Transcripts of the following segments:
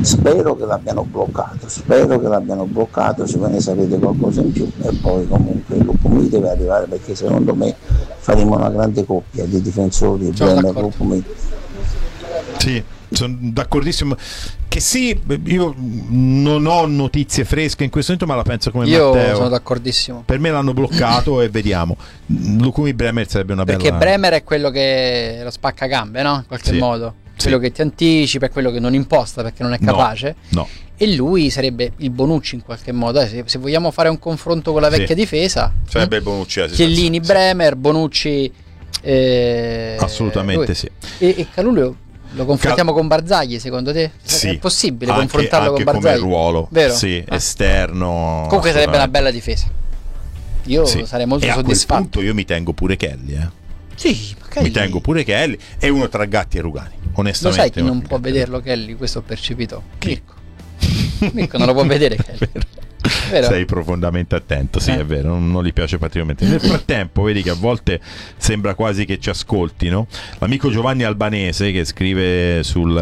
Spero che l'abbiano bloccato, se ve ne sapete qualcosa in più. E poi comunque Lukumi deve arrivare, perché secondo me faremo una grande coppia di difensori, Bremer, Lukumi. Sì, sono d'accordissimo. Che sì, io non ho notizie fresche in questo momento, ma la penso come Matteo. Io sono d'accordissimo. Per me l'hanno bloccato e vediamo. Lukumi Bremer sarebbe una bella... Perché Bremer è quello che lo spacca gambe, no? In qualche modo. Quello che ti anticipa, è quello che non imposta perché non è capace. No. E lui sarebbe il Bonucci in qualche modo. Se vogliamo fare un confronto con la vecchia difesa, sarebbe il Bonucci. Chiellini, Bremer, Bonucci. Assolutamente lui. Sì. E Calulu lo confrontiamo con Barzagli, secondo te? Sì. È possibile confrontarlo con Barzagli? Come ruolo, vero? Sì, esterno. Comunque sarebbe una bella difesa. Io sarei molto soddisfatto. A quel punto io mi tengo pure Kelly, Sì, mi tengo pure Kelly, è uno tra Gatti e Rugani, onestamente. Lo sai chi non può vederlo Kelly? Questo ho percepito. Mirko non lo può vedere Kelly. Vero? Sei profondamente attento, sì, è vero, non gli piace particolarmente. Nel frattempo vedi che a volte sembra quasi che ci ascoltino l'amico Giovanni Albanese, che scrive sul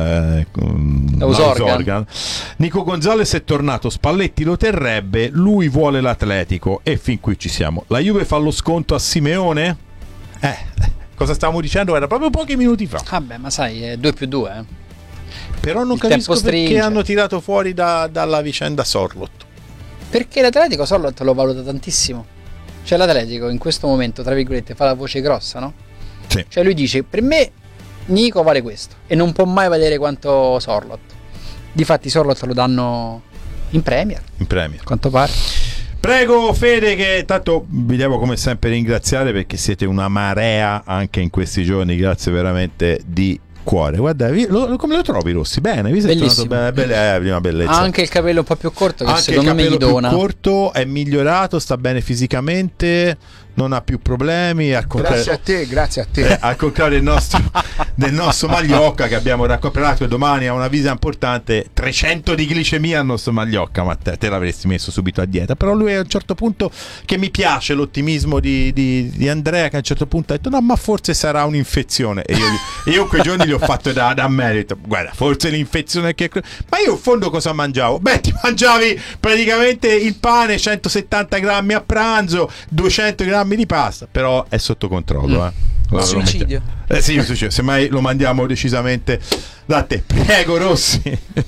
Organ. Nico Gonzalez è tornato, Spalletti lo terrebbe, lui vuole l'Atletico, e fin qui ci siamo. La Juve fa lo sconto a Simeone? Cosa stavamo dicendo? Era proprio pochi minuti fa. Vabbè, ma sai, è 2+2 Però non capisco perché hanno tirato fuori dalla vicenda Sorloth. Perché l'Atletico Sorloth lo valuta tantissimo. Cioè l'Atletico in questo momento, tra virgolette, fa la voce grossa, no? Sì. Cioè lui dice, per me Nico vale questo, e non può mai valere quanto Sorloth. Difatti Sorloth lo danno in Premier, quanto pare. Prego Fede, che tanto vi devo come sempre ringraziare, perché siete una marea anche in questi giorni, grazie veramente di cuore. Guarda, come lo trovi Rossi? Bene, vi siete una bellezza. Ha anche il capello un po' più corto, che anche secondo me gli dona. Più corto, è migliorato, sta bene fisicamente, non ha più problemi. Grazie a te. Al contrario del nostro Magliocca, che abbiamo recuperato, e domani ha una visita importante, 300 di glicemia al nostro Magliocca. Ma te l'avresti messo subito a dieta. Però lui a un certo punto, che mi piace l'ottimismo di Andrea, che a un certo punto ha detto no, ma forse sarà un'infezione, e io quei giorni li ho fatto da merito. Guarda, forse l'infezione ma io in fondo cosa mangiavo? Beh, ti mangiavi praticamente il pane, 170 grammi a pranzo, 200 grammi di pasta, però è sotto controllo. Suicidio. Sì, un suicidio. Semmai lo mandiamo decisamente da te. Prego Rossi.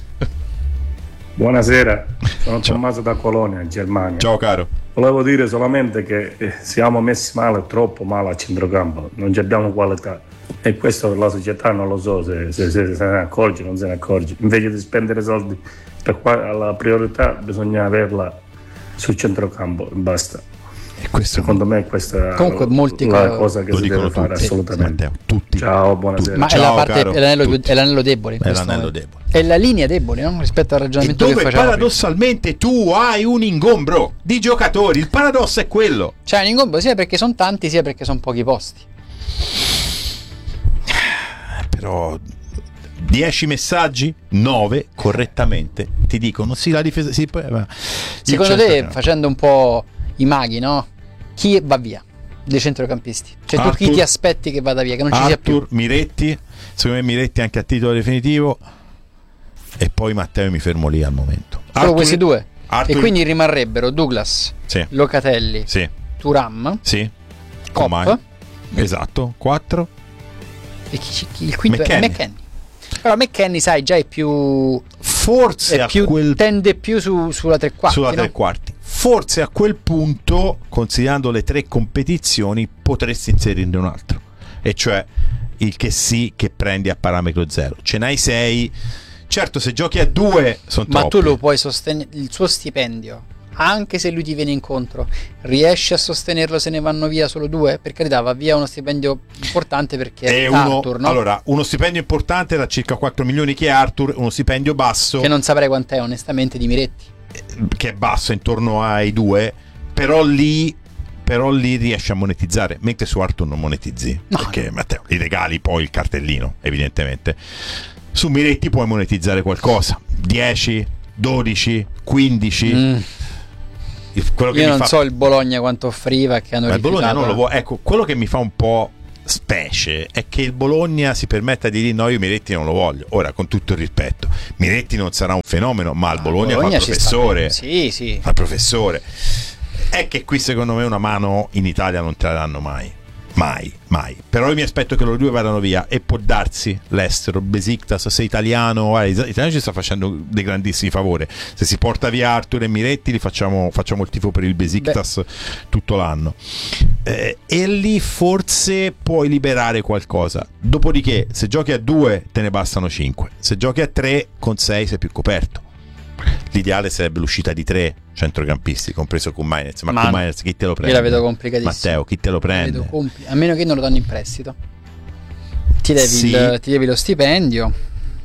Buonasera, sono Tommaso da Colonia, Germania. Ciao caro. Volevo dire solamente che siamo messi male, troppo male a centrocampo, non abbiamo qualità, e questo la società non lo so se ne accorge o non se ne accorge. Invece di spendere soldi la priorità bisogna averla sul centrocampo e basta. Secondo me questa è la cosa che si deve fare, assolutamente. Tutti. Ciao, buonasera. Ma ciao, è l'anello debole. È l'anello debole. È la linea debole, no? Rispetto al ragionamento che facciamo. Paradossalmente tu hai un ingombro di giocatori. Il paradosso è quello. Cioè un ingombro sia perché sono tanti, sia perché sono pochi posti. Però 10 messaggi, 9 correttamente ti dicono sì, la difesa sì, secondo te, facendo un po' i maghi, no? Chi va via dei centrocampisti? Cioè Arthur, tu chi ti aspetti che vada via, che non ci sia più? Miretti, secondo me Miretti anche a titolo definitivo, e poi Matteo, mi fermo lì al momento. Solo questi due. E quindi rimarrebbero Douglas, Locatelli, Thuram, Kopp, esatto, 4. e il quinto è McKennie. Però McKennie, sai, già è più, forse è più, tende più sulla tre quarti. Forse a quel punto, considerando le 3 competizioni, potresti inserirne un altro, e cioè il che sì, che prendi a parametro zero. Ce n'hai 6. Certo, se giochi a 2 sono troppi. Ma tu lo puoi sostenere, il suo stipendio, anche se lui ti viene incontro, riesci a sostenerlo se ne vanno via solo 2? Per carità, va via uno stipendio importante, perché è Arthur, no? Allora, uno stipendio importante da circa 4 milioni che è Arthur, uno stipendio basso che non saprei quant'è onestamente di Miretti, che è basso, intorno ai 2, però lì riesci a monetizzare, mentre su Arthur non monetizzi, perché Matteo, gli regali poi il cartellino, evidentemente. Su Miretti puoi monetizzare qualcosa, 10, 12, 15. Io non so il Bologna quanto offriva, che hanno rifiutato. Il Bologna non lo vuole. Ecco, quello che mi fa un po' specie è che il Bologna si permetta di dire no, io Miretti non lo voglio. Ora, con tutto il rispetto, Miretti non sarà un fenomeno, ma il Bologna fa il professore. Sì. Fa il professore. È che qui secondo me una mano in Italia non te la danno mai. Mai. Però io mi aspetto che loro due vadano via, e può darsi l'estero, Besiktas, se italiano, l'italiano ci sta facendo dei grandissimi favori. Se si porta via Arthur e Miretti, li facciamo il tifo per il Besiktas tutto l'anno, e lì forse puoi liberare qualcosa. Dopodiché, se giochi a 2 te ne bastano 5, se giochi a 3 con 6 sei più coperto. L'ideale sarebbe l'uscita di 3 centrocampisti, compreso Kumainez. Ma Kumainez chi te lo prende? Io la vedo complicatissima. Matteo, chi te lo prende? A meno che non lo danno in prestito. Ti devi lo stipendio.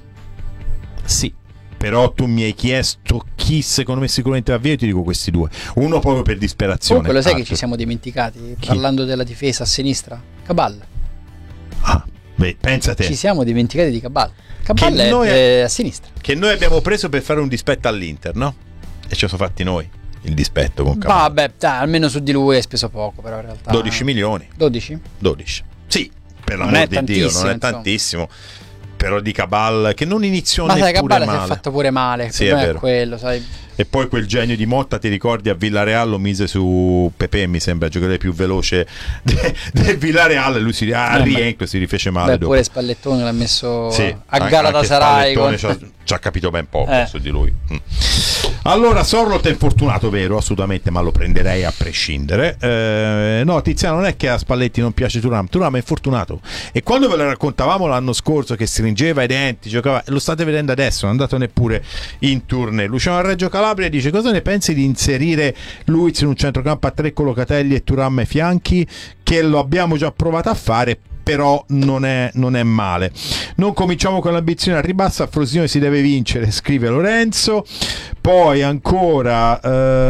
Sì, però tu mi hai chiesto chi secondo me sicuramente va via, io ti dico questi due. Uno proprio per disperazione. Comunque lo sai che ci siamo dimenticati, parlando della difesa a sinistra? Cabal. Pensa te. Ci siamo dimenticati di Cabal. Cabal è a sinistra. Che noi abbiamo preso per fare un dispetto all'Inter, no? E ce lo siamo fatti noi il dispetto con Cabal. Vabbè, almeno su di lui hai speso poco, però in realtà 12 milioni. 12? Sì, per l'amor di Dio, non è tantissimo. Però di Cabal, che non iniziò neppure male. Ma sai, Cabal si è fatto pure male. Sì, è vero. Quello, sai. E poi quel genio di Motta, ti ricordi, a Villarreal lo mise su Pepe, mi sembra il giocatore più veloce del Villarreal, lui si rientro si rifece male dopo. Pure Spallettone l'ha messo a Galatasaray. Ci ha capito ben poco su di lui. Allora, Sorloth è infortunato, vero? Assolutamente, ma lo prenderei a prescindere. No, Tiziano, non è che a Spalletti non piace Thuram è infortunato. E quando ve lo raccontavamo l'anno scorso che stringeva i denti, giocava, lo state vedendo adesso, non è andato neppure in tournée. Luciano Reggio Calabria dice: cosa ne pensi di inserire Luiz in un centrocampo a 3 con Locatelli e Thuram ai fianchi? Che lo abbiamo già provato a fare, però non è male. Non cominciamo con l'ambizione a ribasso, a Frosinone si deve vincere, scrive Lorenzo. Poi ancora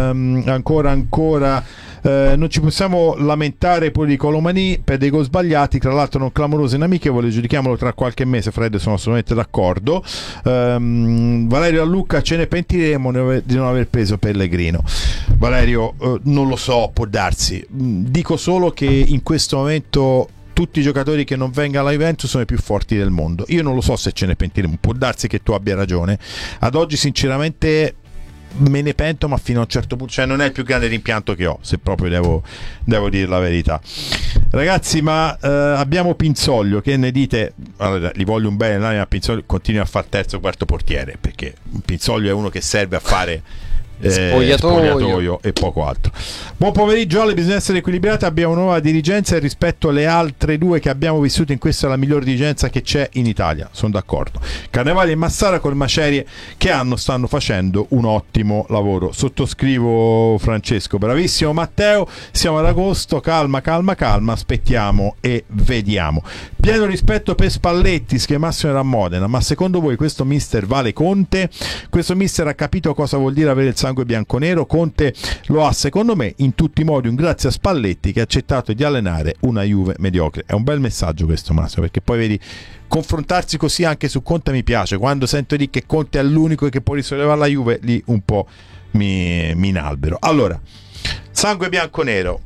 non ci possiamo lamentare pure di Colomani per dei gol sbagliati, tra l'altro non clamoroso in amichevole, giudichiamolo tra qualche mese. Fred, sono assolutamente d'accordo. Valerio a Lucca: ce ne pentiremo di non aver preso Pellegrino. Valerio, non lo so, può darsi. Dico solo che in questo momento tutti i giocatori che non vengano alla Juventus sono i più forti del mondo. Io non lo so se ce ne pentiremo, può darsi che tu abbia ragione. Ad oggi sinceramente me ne pento, ma fino a un certo punto, cioè non è il più grande rimpianto che ho, se proprio devo dire la verità. Ragazzi, ma abbiamo Pinzoglio, che ne dite? Allora, gli voglio un bene, ma Pinzoglio continua a fare terzo o quarto portiere, perché Pinzoglio è uno che serve a fare spogliatoio e poco altro. Buon pomeriggio Ale, bisogna essere equilibrati, abbiamo una nuova dirigenza e rispetto alle altre due che abbiamo vissuto, in questa è la miglior dirigenza che c'è in Italia, sono d'accordo. Carnevali e Massara col Macerie che stanno facendo un ottimo lavoro, sottoscrivo Francesco. Bravissimo Matteo, siamo ad agosto, calma, aspettiamo e vediamo. Pieno rispetto per Spalletti, che Massimo era a Modena, ma secondo voi questo mister vale Conte? Questo mister ha capito cosa vuol dire avere il sangue bianconero? Conte lo ha secondo me in tutti i modi, un grazie a Spalletti che ha accettato di allenare una Juve mediocre. È un bel messaggio questo, Massimo, perché poi vedi, confrontarsi così anche su Conte mi piace. Quando sento di che Conte è l'unico che può risollevare la Juve, lì un po' mi inalbero. Allora, sangue bianconero,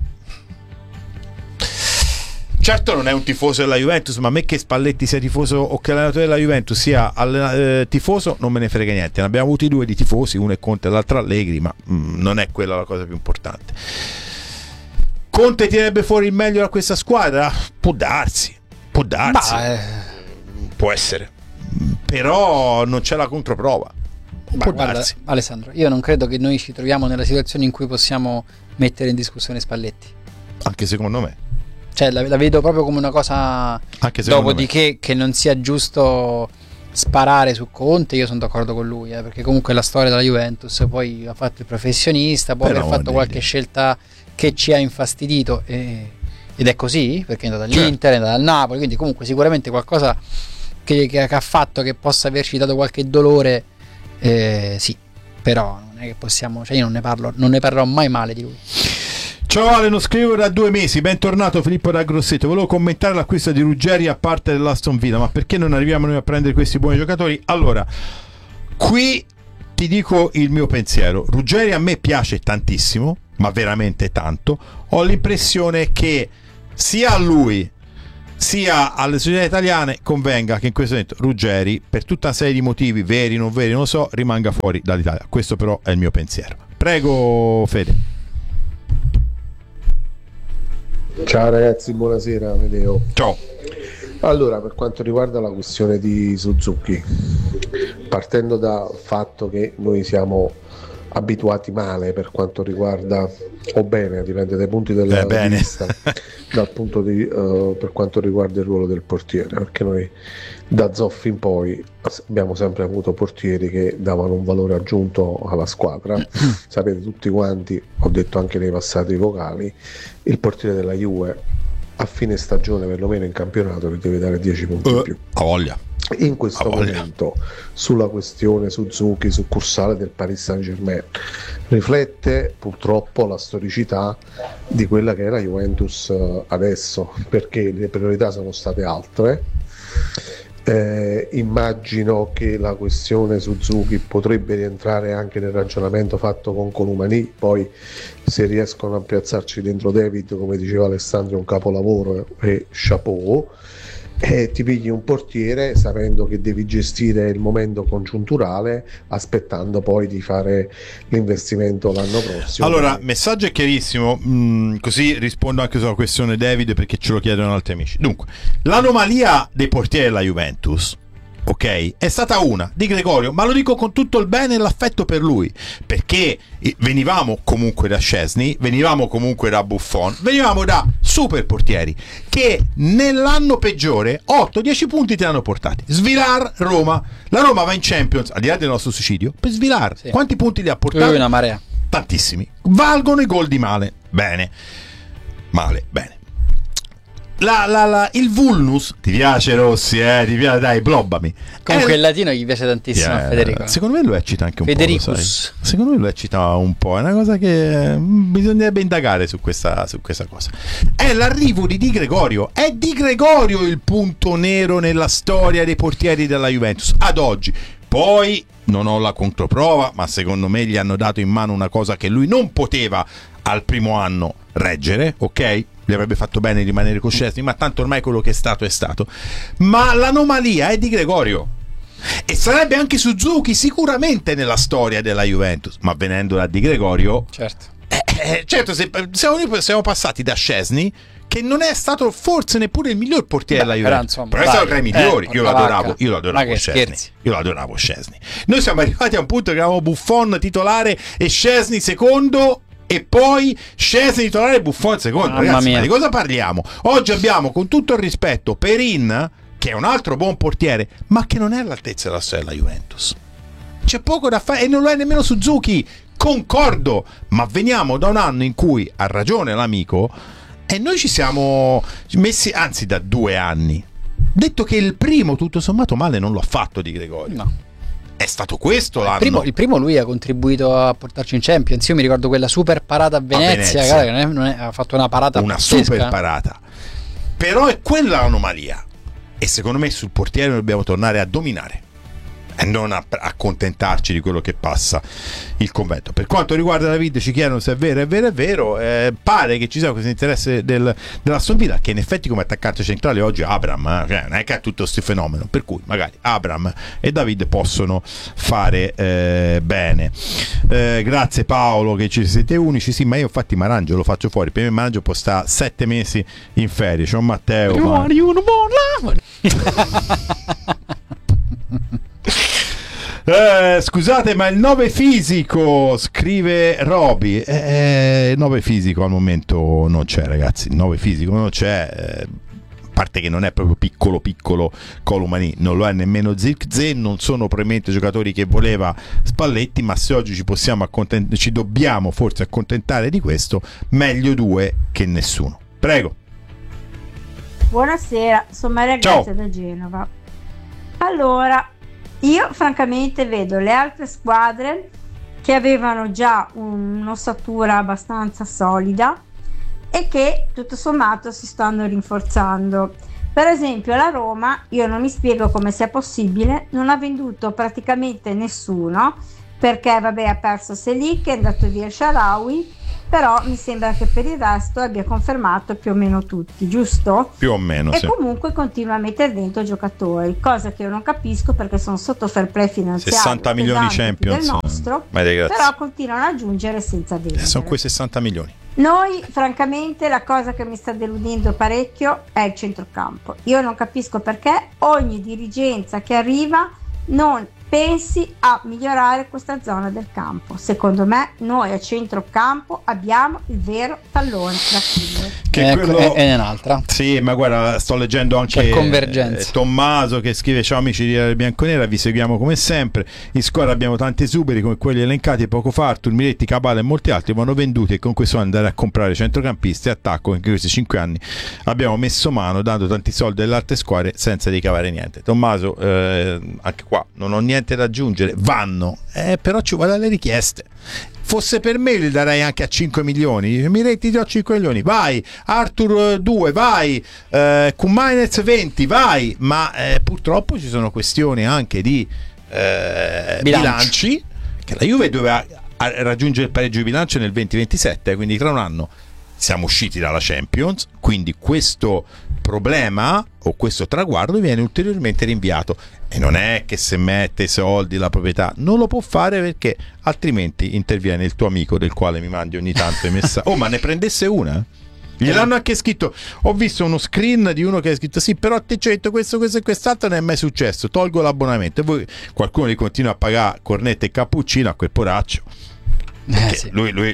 certo non è un tifoso della Juventus, ma a me che Spalletti sia tifoso o che l'allenatore della Juventus sia tifoso non me ne frega niente. Ne abbiamo avuti due di tifosi, uno è Conte e l'altro Allegri, ma non è quella la cosa più importante. Conte tirerebbe fuori il meglio da questa squadra? Può darsi, può essere, però non c'è la controprova. Guarda, Alessandro, io non credo che noi ci troviamo nella situazione in cui possiamo mettere in discussione Spalletti, anche secondo me. Cioè la vedo proprio come una cosa, dopodiché che non sia giusto sparare su Conte. Io sono d'accordo con lui, perché comunque la storia della Juventus, poi ha fatto il professionista, può aver fatto qualche scelta che ci ha infastidito ed è così, perché è andato all'Inter, è andato al Napoli, quindi comunque sicuramente qualcosa che ha fatto che possa averci dato qualche dolore, sì, però non è che possiamo, cioè io non ne parlerò mai male di lui. Ciao Ale, non scrivo da 2 mesi, bentornato Filippo da Grosseto. Volevo commentare l'acquisto di Ruggeri a parte dell'Aston Villa, ma perché non arriviamo noi a prendere questi buoni giocatori? Allora, qui ti dico il mio pensiero. Ruggeri a me piace tantissimo, ma veramente tanto. Ho l'impressione che sia a lui sia alle società italiane convenga che in questo momento Ruggeri, per tutta una serie di motivi veri, non lo so, rimanga fuori dall'Italia. Questo però è il mio pensiero. Prego Fede. Ciao ragazzi, buonasera Amedeo. Ciao. Allora, per quanto riguarda la questione di Suzuki, partendo dal fatto che noi siamo abituati male per quanto riguarda, o bene, dipende dai punti di vista, dal punto per quanto riguarda il ruolo del portiere, perché noi da Zoff in poi abbiamo sempre avuto portieri che davano un valore aggiunto alla squadra. Sapete tutti quanti, ho detto anche nei passati vocali, il portiere della Juve a fine stagione, perlomeno in campionato, vi deve dare 10 punti in più. A voglia. In questo momento sulla questione Suzuki, succursale del Paris Saint-Germain, riflette purtroppo la storicità di quella che è la Juventus adesso, perché le priorità sono state altre. Immagino che la questione Suzuki potrebbe rientrare anche nel ragionamento fatto con Colomani, poi se riescono a piazzarci dentro David, come diceva Alessandro, è un capolavoro e chapeau. Ti pigli un portiere sapendo che devi gestire il momento congiunturale, aspettando poi di fare l'investimento l'anno prossimo. Allora, messaggio è chiarissimo, così rispondo anche sulla questione David, perché ce lo chiedono altri amici. Dunque, l'anomalia dei portieri della Juventus, ok, è stata una di Gregorio, ma lo dico con tutto il bene e l'affetto per lui, perché venivamo comunque da Szczesny, venivamo comunque da Buffon, venivamo da super portieri che nell'anno peggiore 8-10 punti ti hanno portati. Svilar, Roma, la Roma va in Champions, al di là del nostro suicidio, per Svilar, sì. Quanti punti li ha portati? Una marea. Tantissimi. Valgono i gol di Male, bene, bene. Il Vulnus, ti piace Rossi, ti piace, dai, blobbami. Comunque il latino gli piace tantissimo a Federico. Secondo me lo eccita anche un Federicus. po', sai. Secondo me lo eccita un po', è una cosa che bisognerebbe indagare su questa cosa. È l'arrivo di Di Gregorio, è Di Gregorio il punto nero nella storia dei portieri della Juventus ad oggi. Poi non ho la controprova, ma secondo me gli hanno dato in mano una cosa che lui non poteva al primo anno reggere, ok? Gli avrebbe fatto bene rimanere con Szczesny, ma tanto ormai quello che è stato. Ma l'anomalia è Di Gregorio, e sarebbe anche Suzuki sicuramente nella storia della Juventus, ma venendo da Di Gregorio, certo, siamo passati da Szczesny, che non è stato forse neppure il miglior portiere della Juventus, però è stato tra i migliori. Io lo adoravo Szczesny. Noi siamo arrivati a un punto che avevamo Buffon titolare e Szczesny secondo, e poi Szczesny titolare e Buffon secondo. Ragazzi, ma di cosa parliamo? Oggi abbiamo, con tutto il rispetto, Perin, che è un altro buon portiere, ma che non è all'altezza della storia della Juventus. C'è poco da fare, e non lo è nemmeno Suzuki, concordo, ma veniamo da un anno in cui, ha ragione l'amico, e noi ci siamo messi, anzi da 2 anni, detto che il primo tutto sommato male non l'ha fatto Di Gregorio. No. È stato questo l'anno. Il primo lui ha contribuito a portarci in Champions. Io mi ricordo quella super parata a Venezia. Cara, che ha fatto una parata pazzesca. Super parata. Però è quella l'anomalia, e secondo me sul portiere dobbiamo tornare a dominare e non a accontentarci di quello che passa il convento. Per quanto riguarda David, ci chiedono se è vero. Pare che ci sia questo interesse dell'Aston Villa, che in effetti come attaccante centrale oggi Abraham, non è che ha tutto questo fenomeno, per cui magari Abraham e David possono fare bene. Grazie Paolo che ci siete unici. Sì, ma io infatti Marangio lo faccio fuori, per me Marangio può stare 7 mesi in ferie. C'è un Matteo scusate, ma il 9 fisico, scrive Roby, 9 fisico al momento non c'è, ragazzi. Il 9 fisico non c'è, a parte che non è proprio piccolo Colomani, non lo è nemmeno Zirkzee, non sono probabilmente giocatori che voleva Spalletti, ma se oggi ci dobbiamo forse accontentare di questo, meglio 2 che nessuno. Prego. Buonasera, sono Maria Grazia da Genova. Allora, io francamente vedo le altre squadre che avevano già un'ossatura abbastanza solida e che tutto sommato si stanno rinforzando. Per esempio la Roma, io non mi spiego come sia possibile, non ha venduto praticamente nessuno, perché vabbè, ha perso Selic, è andato via Shaarawy però mi sembra che per il resto abbia confermato più o meno tutti, giusto? Più o meno, e sì. comunque continua a mettere dentro giocatori, cosa che io non capisco perché sono sotto fair play finanziario 60 milioni Champions del nostro, però continuano ad aggiungere senza vendere. Sono quei 60 milioni. Noi francamente la cosa che mi sta deludendo parecchio è il centrocampo. Io non capisco perché ogni dirigenza che arriva non pensi a migliorare questa zona del campo. Secondo me noi a centrocampo abbiamo il vero tallone d'Achille. Che quello è un'altra. Sì, ma guarda, sto leggendo anche Tommaso che scrive: ciao amici di Radio Bianconera, vi seguiamo come sempre. In squadra abbiamo tanti esuberi come quelli elencati poco fa. Artur, Miretti, Cabala e molti altri vanno venduti, e con questo andare a comprare centrocampisti e attacco. In questi 5 anni abbiamo messo mano dando tanti soldi alle altre squadre senza ricavare niente. Tommaso, anche qua non ho niente da aggiungere, vanno, però ci vuole le richieste. Fosse per me li darei anche a 5 milioni. Miretti ti do 5 milioni, vai. Artur 2, vai. Kumainez 20, vai. Ma purtroppo ci sono questioni anche di bilanci, che la Juve doveva raggiungere il pareggio di bilancio nel 2027, quindi tra un anno siamo usciti dalla Champions, quindi questo problema o questo traguardo viene ulteriormente rinviato, e non è che se mette i soldi la proprietà non lo può fare, perché altrimenti interviene il tuo amico del quale mi mandi ogni tanto i messaggi. Oh, ma ne prendesse una? Gliel'hanno anche scritto. Ho visto uno screen di uno che ha scritto: sì, però te c'è detto questo e quest'altro, non è mai successo, tolgo l'abbonamento. E voi qualcuno li continua a pagare cornetta e cappuccino a quel poraccio. Sì. Lui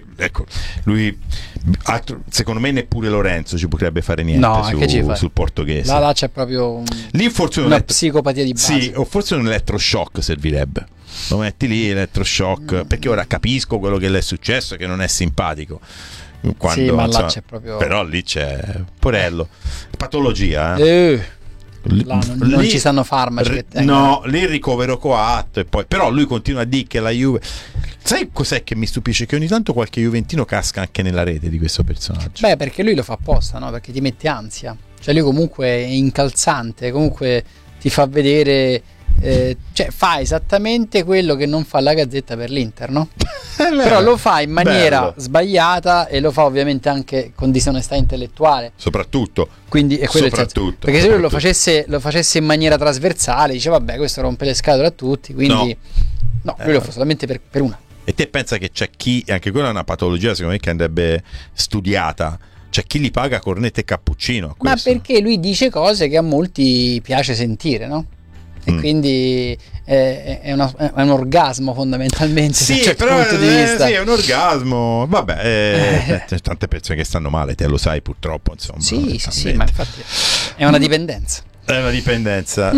secondo me neppure Lorenzo ci potrebbe fare niente sul portoghese. Là c'è proprio lì forse una psicopatia di base. Sì, o forse un elettroshock servirebbe. Lo metti lì, elettroshock, perché ora capisco quello che le è successo, che non è simpatico. Quando, sì, ma là c'è proprio. Però lì c'è porello, patologia. Là non ci stanno farmaci. No, lì il ricovero coatto, e poi però lui continua a dire che la Juve. Sai cos'è che mi stupisce? Che ogni tanto qualche juventino casca anche nella rete di questo personaggio. Beh, perché lui lo fa apposta, no? Perché ti mette ansia. Cioè lui comunque è incalzante, comunque ti fa vedere, cioè fa esattamente quello che non fa la Gazzetta per l'Inter, no? Però lo fa in maniera sbagliata, e lo fa ovviamente anche con disonestà intellettuale. Soprattutto. Quindi è quello perché se lui lo facesse in maniera trasversale, dice vabbè, questo rompe le scatole a tutti, quindi no, lui lo fa solamente per una. E te pensa che c'è chi, anche quella è una patologia secondo me che andrebbe studiata, c'è chi li paga cornetta e cappuccino a questo. Ma perché lui dice cose che a molti piace sentire, no? E quindi è un orgasmo fondamentalmente. Sì, certo però punto di vista. Sì, è un orgasmo. Vabbè, c'è tante persone che stanno male, te lo sai purtroppo, insomma. Sì, ma infatti è una dipendenza. È una dipendenza.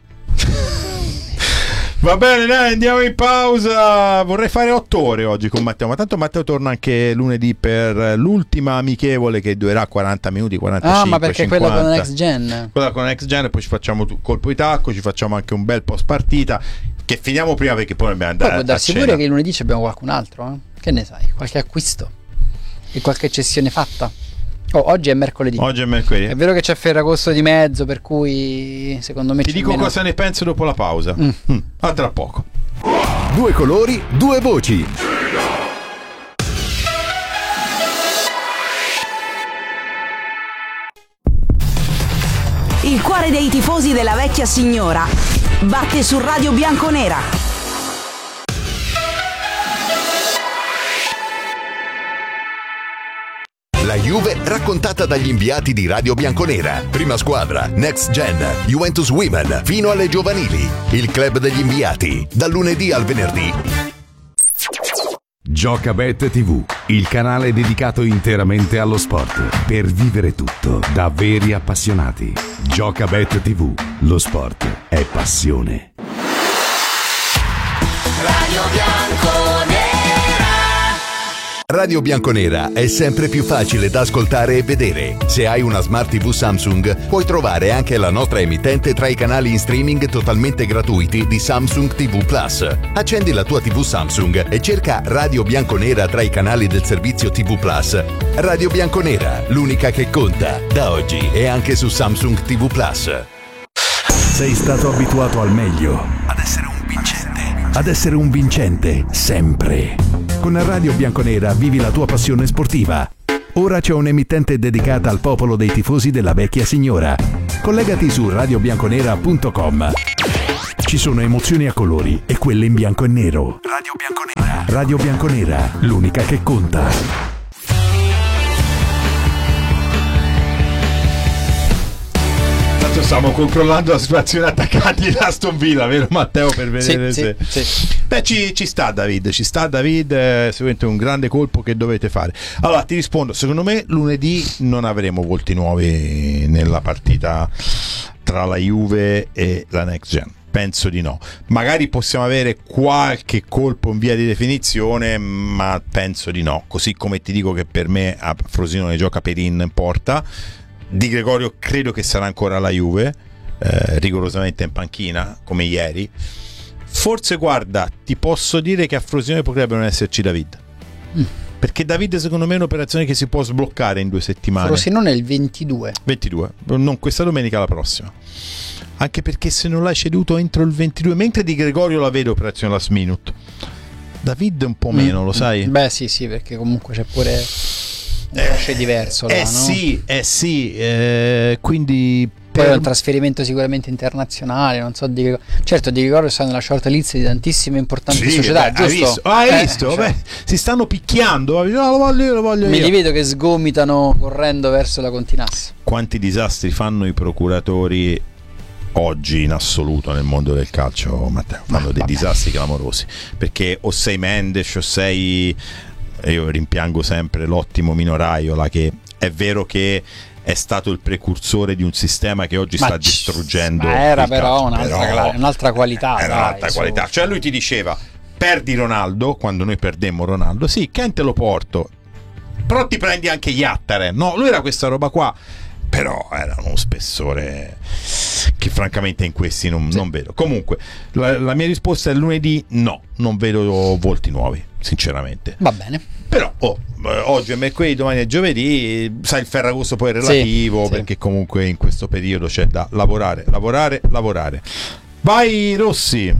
Va bene, dai, andiamo in pausa. Vorrei fare 8 ore oggi con Matteo, ma tanto Matteo torna anche lunedì per l'ultima amichevole, che durerà 40 minuti, 45. Ah, ma perché 50. Quella con Next Gen? Quella con Next Gen, e poi ci facciamo colpo di tacco, ci facciamo anche un bel post partita, che finiamo prima perché poi dobbiamo andare. Poi può darsi pure che lunedì abbiamo qualcun altro, Che ne sai? Qualche acquisto e qualche cessione fatta. Oggi è mercoledì. È vero che c'è Ferragosto di mezzo, per cui secondo me ti dico cosa ne penso dopo la pausa. A tra poco. 2 colori, 2 voci. Il cuore dei tifosi della vecchia signora batte su Radio Bianconera. La Juve raccontata dagli inviati di Radio Bianconera. Prima squadra, Next Gen, Juventus Women, fino alle giovanili. Il club degli inviati, dal lunedì al venerdì. Giocabet TV, il canale dedicato interamente allo sport. Per vivere tutto da veri appassionati. Giocabet TV, lo sport è passione. Radio Bianconera. Radio Bianconera è sempre più facile da ascoltare e vedere. Se hai una Smart TV Samsung, puoi trovare anche la nostra emittente tra i canali in streaming totalmente gratuiti di Samsung TV Plus. Accendi la tua TV Samsung e cerca Radio Bianconera tra i canali del servizio TV Plus. Radio Bianconera, l'unica che conta, da oggi e anche su Samsung TV Plus. Sei stato abituato al meglio, ad essere un vincente sempre. Con Radio Bianconera vivi la tua passione sportiva. Ora c'è un'emittente dedicata al popolo dei tifosi della vecchia signora. Collegati su radiobianconera.com. Ci sono emozioni a colori e quelle in bianco e nero. Radio Bianconera. Radio Bianconera, l'unica che conta. Stiamo controllando la situazione attaccanti di Aston Villa, vero Matteo? Per vedere se... Sì. Beh, ci sta David, sicuramente un grande colpo che dovete fare. Allora ti rispondo, secondo me lunedì non avremo volti nuovi nella partita tra la Juve e la Next Gen. Penso di no. Magari possiamo avere qualche colpo in via di definizione, ma penso di no. Così come ti dico che per me a Frosinone gioca Perin in porta. Di Gregorio credo che sarà ancora la Juve, rigorosamente in panchina come ieri. Forse guarda, ti posso dire che a Frosinone potrebbe non esserci David, perché David secondo me è un'operazione che si può sbloccare in 2 settimane. Frosinone è il 22, non questa domenica, la prossima, anche perché se non l'hai ceduto entro il 22, mentre Di Gregorio la vedo operazione last minute, David un po' meno, lo sai? Beh sì, perché comunque c'è pure c'è diverso là, no? Quindi poi è un trasferimento sicuramente internazionale, non so certo Di Gregorio sta nella short list di tantissime importanti società, giusto? Hai visto? Cioè, si stanno picchiando, lo voglio me io. li vedo che sgomitano correndo verso la Continassa. Quanti disastri fanno i procuratori oggi in assoluto nel mondo del calcio, Matteo? Fanno dei disastri clamorosi, perché o sei Mendes o sei... Io rimpiango sempre l'ottimo Mino Raiola, che è vero che è stato il precursore di un sistema che oggi sta distruggendo. Era però un'altra qualità. Era un'altra qualità. Cioè lui ti diceva: perdi Ronaldo, quando noi perdemmo Ronaldo, sì, Ken te lo porto, però ti prendi anche Yattaren. No, lui era questa roba qua, però era uno spessore che francamente in questi non vedo. Comunque la mia risposta è lunedì no, non vedo volti nuovi, sinceramente. Va bene. Però oggi è mercoledì, domani è giovedì, sai, il Ferragosto poi è relativo, perché comunque in questo periodo c'è da lavorare. Vai Rossi.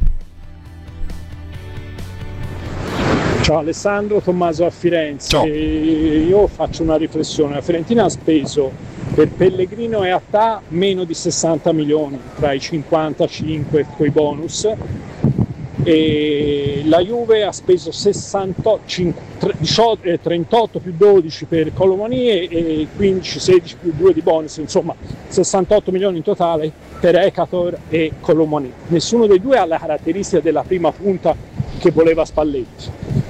Ciao Alessandro, Tommaso a Firenze. Ciao. Io faccio una riflessione. La Fiorentina ha speso per Pellegrino e Attà meno di 60 milioni tra i 55 coi bonus, e la Juve ha speso 38 più 12 per Colomani e 15-16 più 2 di bonus, insomma 68 milioni in totale per Ekator e Colomani. Nessuno dei due ha la caratteristica della prima punta che voleva Spalletti.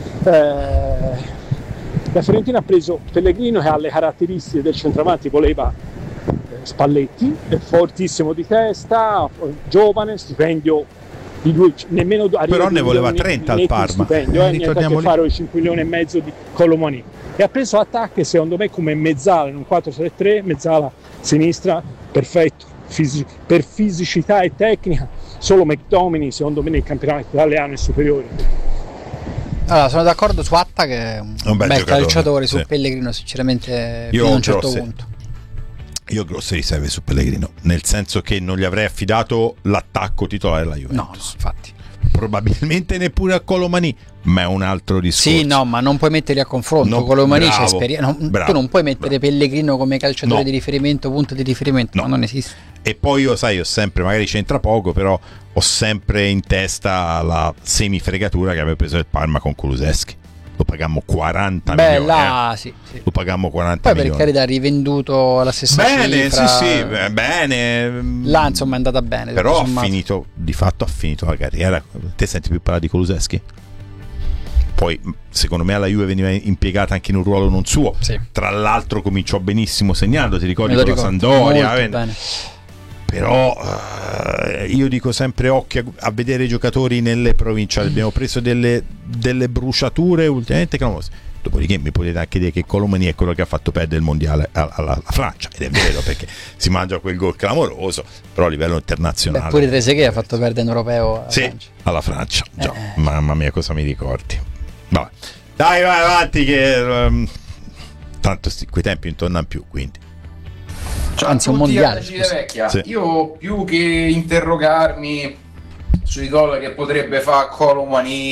La Fiorentina ha preso Pellegrino, che ha le caratteristiche del centravanti voleva Spalletti, è fortissimo di testa, giovane, stipendio di due, nemmeno però ne voleva 30 al Parma, niente a che fare i 5 milioni e mezzo di Colomani, e ha preso attacchi secondo me come mezzala in un 4-3-3, mezzala sinistra perfetto, per fisicità e tecnica solo McTominay secondo me nel campionato italiano è superiore. Allora, sono d'accordo su Atta, che è un bel calciatore, su Pellegrino sinceramente fino a un certo punto. Io grosse riserve su Pellegrino, nel senso che non gli avrei affidato l'attacco titolare alla Juventus. No, infatti. Probabilmente neppure a Colomani, ma è un altro discorso. Sì, no, ma non puoi metterli a confronto. Colomani c'è esperienza. Tu non puoi mettere Pellegrino come calciatore di riferimento, punto di riferimento, no, non esiste. E poi io, sai, ho sempre, magari c'entra poco, però ho sempre in testa la semifregatura che aveva preso il Parma con Kulusevski. Lo pagammo 40 milioni. Sì. Lo pagammo 40 poi milioni. Per carità, rivenduto alla stessa cifra. Bene. Là insomma è andata bene. Però di fatto ha finito la carriera. Te senti più parlare di Kulusevski? Poi secondo me alla Juve veniva impiegata anche in un ruolo non suo. Sì. Tra l'altro cominciò benissimo segnando, ti ricordi, con la Sampdoria. Bene. Però io dico sempre occhio a vedere i giocatori nelle provinciali. Abbiamo preso delle bruciature ultimamente clamorose. Dopodiché mi potete anche dire che Colomani è quello che ha fatto perdere il mondiale alla Francia, ed è vero, perché si mangia quel gol clamoroso, però a livello internazionale. Pure Trezeguet ha fatto perdere in europeo alla Francia. Già. Mamma mia, cosa mi ricordi. Vabbè. Dai, vai avanti, che tanto quei tempi non tornano più, quindi. Anzi, un mondiale. Sì. Io più che interrogarmi sui gol che potrebbe fare Colomani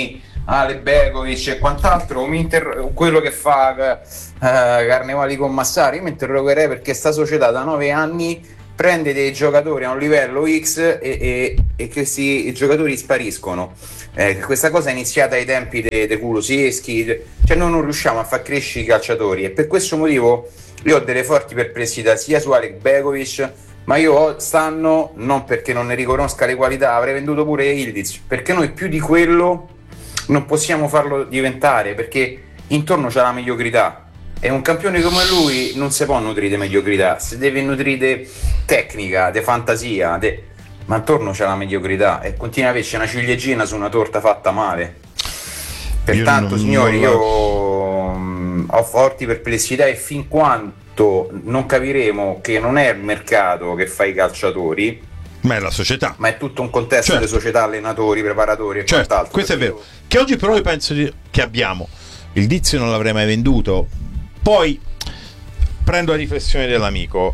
Ale Begovic e quant'altro, quello che fa Carnevali con Massari, io mi interrogherei perché sta società da 9 anni prende dei giocatori a un livello X e questi giocatori spariscono. Questa cosa è iniziata ai tempi di Kulusevski, cioè noi non riusciamo a far crescere i calciatori e per questo motivo io ho delle forti perplessità sia su Alec Begovic, ma io stanno, non perché non ne riconosca le qualità, avrei venduto pure Ildiz, perché noi più di quello non possiamo farlo diventare, perché intorno c'è la mediocrità e un campione come lui non si può nutrire di mediocrità, si deve nutrire di tecnica, di fantasia, ma intorno c'è la mediocrità e continua a averci una ciliegina su una torta fatta male. Pertanto signori, io ho forti perplessità e fin quanto non capiremo che non è il mercato che fa i calciatori, ma è la società, ma è tutto un contesto di società, allenatori, preparatori e quant'altro. Questo è vero, che oggi però io penso che abbiamo il Dizio non l'avrei mai venduto. Poi prendo la riflessione dell'amico,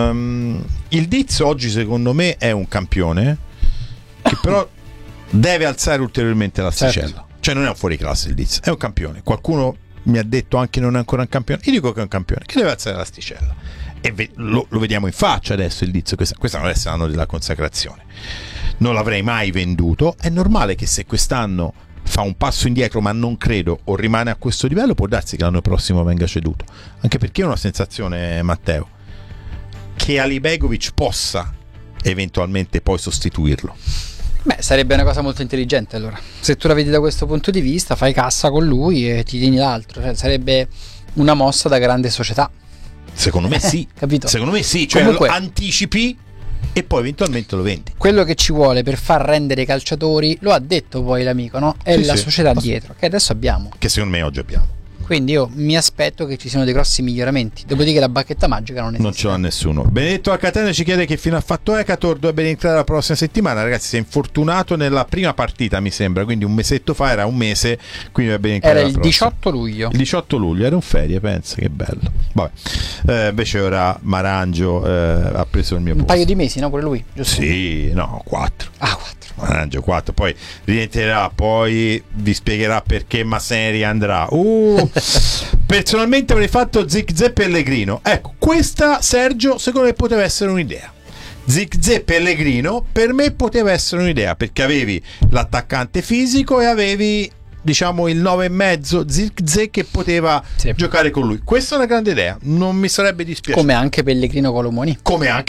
il Dizio oggi secondo me è un campione che però deve alzare ulteriormente l'asticella, certo. Cioè non è un fuoriclasse il Dizio, è un campione. Qualcuno mi ha detto anche non è ancora un campione, io dico che è un campione che deve alzare l'asticella e lo vediamo in faccia adesso il Dizio, questa non è l'anno della consacrazione, non l'avrei mai venduto. È normale che se quest'anno fa un passo indietro, ma non credo, o rimane a questo livello, può darsi che l'anno prossimo venga ceduto, anche perché ho una sensazione, Matteo, che Ali Begovic possa eventualmente poi sostituirlo. Beh, sarebbe una cosa molto intelligente allora. Se tu la vedi da questo punto di vista, fai cassa con lui e ti tieni l'altro, cioè, sarebbe una mossa da grande società. Secondo me sì, capito? Secondo me sì, cioè comunque, anticipi e poi eventualmente lo vendi. Quello che ci vuole per far rendere i calciatori, lo ha detto poi l'amico, no? È la società dietro, che adesso abbiamo. Che secondo me oggi abbiamo. Quindi io mi aspetto che ci siano dei grossi miglioramenti. Dopodiché la bacchetta magica non esiste. Non ce l'ha nessuno. Benedetto a Catania ci chiede che fine ha fatto Ekator, dovrebbe rientrare la prossima settimana. Ragazzi, si è infortunato nella prima partita, mi sembra, quindi un mesetto fa, era un mese, quindi dovrebbe rientrare era il 18 luglio. Il 18 luglio, era un ferie, pensa, che bello. Vabbè. Invece ora Marangio ha preso il mio posto. Un paio di mesi, no? Pure lui, giusto? Sì, no, 4. Ah, 4. Marangio 4, poi rientrerà, poi vi spiegherà perché Masseri andrà. Personalmente avrei fatto Zirkzee Pellegrino. Ecco, questa, Sergio, secondo me poteva essere un'idea. Zirkzee Pellegrino per me poteva essere un'idea, perché avevi l'attaccante fisico e avevi, diciamo, il 9,5 Zirkzee che poteva giocare con lui. Questa è una grande idea, non mi sarebbe dispiaciuto. Come anche Pellegrino Colomani.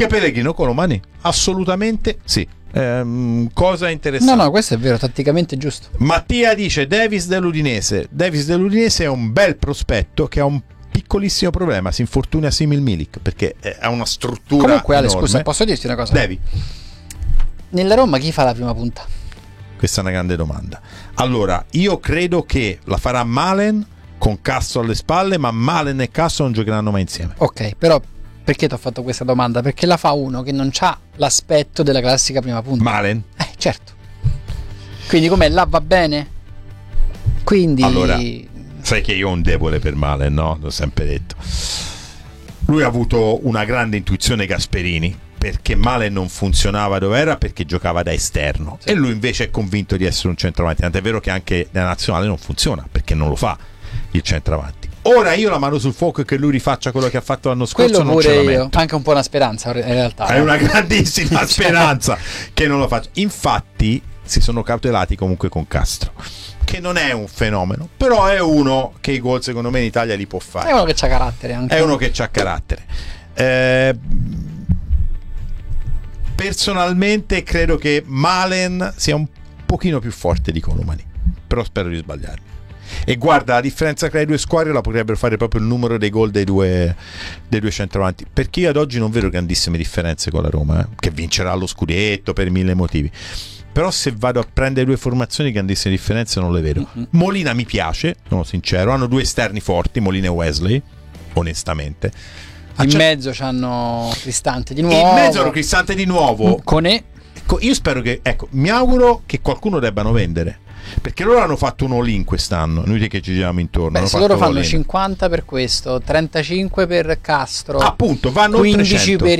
Assolutamente sì. Cosa interessante. No, questo è vero, tatticamente giusto. Mattia dice Davis dell'Udinese è un bel prospetto che ha un piccolissimo problema, si infortuna simil Milik, perché ha una struttura comunque Ale, enorme. Scusa, posso dirti una cosa? Devi. Nella Roma chi fa la prima punta? Questa è una grande domanda. Allora, io credo che la farà Malen con Castro alle spalle, ma Malen e Castro non giocheranno mai insieme. Ok, però perché ti ho fatto questa domanda? Perché la fa uno che non c'ha l'aspetto della classica prima punta. Malen? Certo. Quindi com'è? Là va bene? Quindi... Allora, sai che io ho un debole per Malen, no? L'ho sempre detto. Lui ha avuto una grande intuizione Gasperini, perché Malen non funzionava dove era, perché giocava da esterno. Sì. E lui invece è convinto di essere un centravanti. Tant'è vero che anche nella nazionale non funziona, perché non lo fa il centravanti. Ora io la mano sul fuoco è che lui rifaccia quello che ha fatto l'anno scorso. Quello non pure ce la io, metto. anche un po' una speranza in realtà. È una grandissima speranza che non lo faccia. Infatti si sono cautelati comunque con Castro, che non è un fenomeno, però è uno che i gol secondo me in Italia li può fare. È uno che c'ha carattere anche. È uno che c'ha carattere. Personalmente credo che Malen sia un pochino più forte di Colomani, però spero di sbagliarmi. E guarda, la differenza tra le due squadre la potrebbero fare proprio il numero dei gol dei due centravanti, perché io ad oggi non vedo grandissime differenze con la Roma, che vincerà lo scudetto per 1000 motivi. Però se vado a prendere due formazioni, grandissime differenze non le vedo. Molina mi piace, sono sincero, hanno due esterni forti, Molina e Wesley, onestamente. In mezzo c'hanno Cristante di nuovo. In mezzo hanno Cristante di nuovo. Conè. Io spero che, mi auguro che qualcuno debbano vendere, perché loro hanno fatto un all-in quest'anno, noi che ci giriamo intorno. Se loro fanno 50 per questo, 35 per Castro, appunto, vanno 15 per